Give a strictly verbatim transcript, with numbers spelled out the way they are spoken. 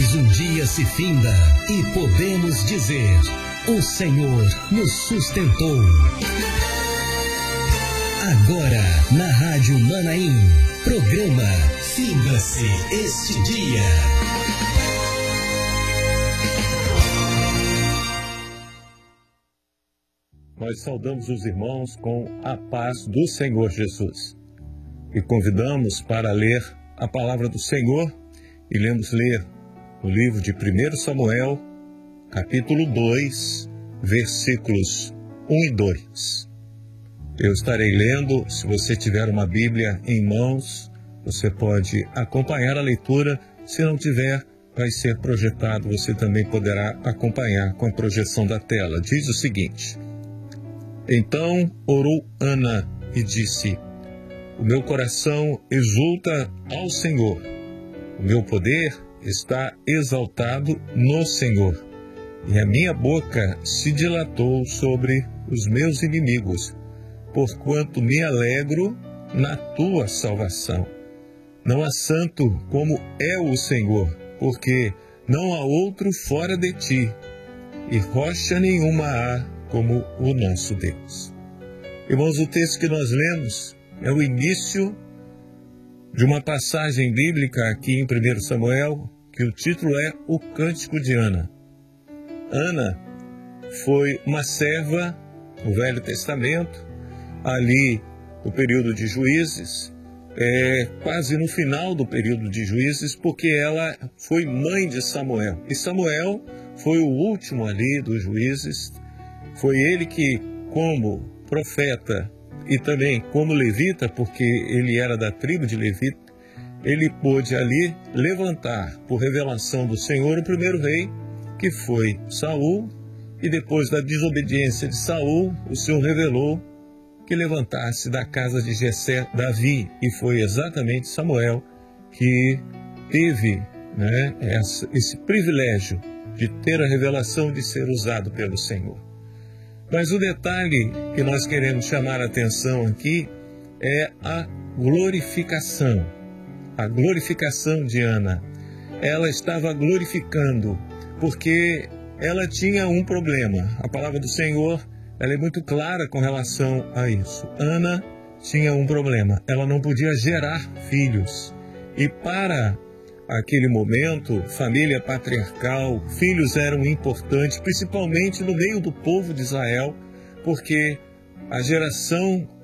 Mais um dia se finda e podemos dizer: o Senhor nos sustentou. Agora, na Rádio Manaim, programa Finda-se este dia. Nós saudamos os irmãos com a paz do Senhor Jesus e convidamos para ler a palavra do Senhor. Iremos ler o livro de primeiro Samuel, capítulo dois, versículos um e dois. Eu estarei lendo. Se você tiver uma Bíblia em mãos, você pode acompanhar a leitura. Se não tiver, vai ser projetado, você também poderá acompanhar com a projeção da tela. Diz o seguinte: Então orou Ana e disse: O meu coração exulta ao Senhor, o meu poder está exaltado no Senhor, e a minha boca se dilatou sobre os meus inimigos, porquanto me alegro na tua salvação. Não há santo como é o Senhor, porque não há outro fora de ti, e rocha nenhuma há como o nosso Deus. Irmãos, o texto que nós lemos é o início de uma passagem bíblica aqui em primeiro Samuel, que o título é O Cântico de Ana. Ana foi uma serva no Velho Testamento, ali no período de Juízes, é, quase no final do período de Juízes, porque ela foi mãe de Samuel. E Samuel foi o último ali dos Juízes. Foi ele que, como profeta e também como levita, porque ele era da tribo de Levi, ele pôde ali levantar, por revelação do Senhor, o primeiro rei, que foi Saul, e depois da desobediência de Saul, o Senhor revelou que levantasse da casa de Jessé Davi, e foi exatamente Samuel que teve, né, esse privilégio de ter a revelação de ser usado pelo Senhor. Mas o detalhe que nós queremos chamar a atenção aqui é a glorificação. A glorificação de Ana. Ela estava glorificando porque ela tinha um problema. A palavra do Senhor, ela é muito clara com relação a isso. Ana tinha um problema. Ela não podia gerar filhos. E para aquele momento, família patriarcal, filhos eram importantes, principalmente no meio do povo de Israel, porque a geração